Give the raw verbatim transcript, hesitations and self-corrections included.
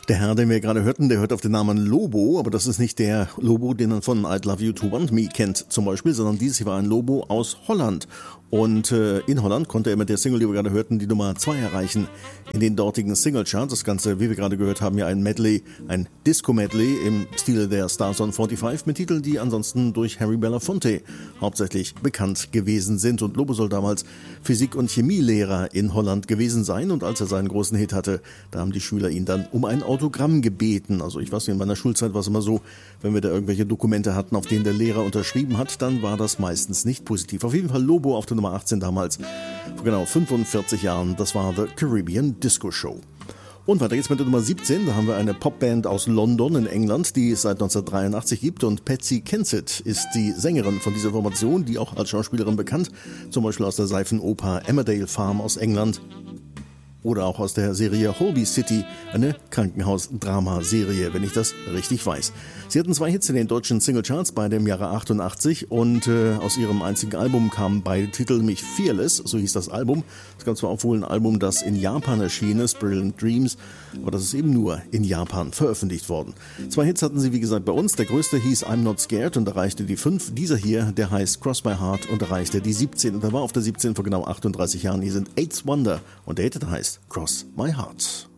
Der Herr, den wir gerade hörten, der hört auf den Namen Lobo, aber das ist nicht der Lobo, den man von I'd Love You to Want Me kennt zum Beispiel, sondern dieses hier war ein Lobo aus Holland. Und äh, in Holland konnte er mit der Single, die wir gerade hörten, die Nummer zwei erreichen in den dortigen Singlecharts. Das Ganze, wie wir gerade gehört haben, ja ein Medley, ein Disco-Medley im Stile der Stars on fünfundvierzig mit Titeln, die ansonsten durch Harry Belafonte hauptsächlich bekannt gewesen sind. Und Lobo soll damals Physik- und Chemielehrer in Holland gewesen sein. Und als er seinen großen Hit hatte, da haben die Schüler ihn dann um ein Autogramm gebeten. Also ich weiß nicht, in meiner Schulzeit war es immer so, wenn wir da irgendwelche Dokumente hatten, auf denen der Lehrer unterschrieben hat, dann war das meistens nicht positiv. Auf jeden Fall Lobo auf der Nummer achtzehn damals, vor genau fünfundvierzig Jahren, das war The Caribbean Disco Show. Und weiter geht's mit der Nummer siebzehn, da haben wir eine Popband aus London in England, die es seit neunzehnhundertdreiundachtzig gibt, und Patsy Kensit ist die Sängerin von dieser Formation, die auch als Schauspielerin bekannt, zum Beispiel aus der Seifenoper Emmerdale Farm aus England. Oder auch aus der Serie Holby City, eine Krankenhaus-Drama-Serie, wenn ich das richtig weiß. Sie hatten zwei Hits in den deutschen Singlecharts, beide im Jahre achtundachtzig, und äh, aus ihrem einzigen Album kamen beide Titel, nämlich Fearless, so hieß das Album. Das gab zwar auch wohl ein Album, das in Japan erschien ist, Brilliant Dreams, aber das ist eben nur in Japan veröffentlicht worden. Zwei Hits hatten sie, wie gesagt, bei uns. Der größte hieß I'm Not Scared und erreichte die fünf. Dieser hier, der heißt Cross My Heart und erreichte die siebzehn. Und er war auf der siebzehn vor genau achtunddreißig Jahren. Hier sind Eighth Wonder und der Hit heißt Cross My Heart.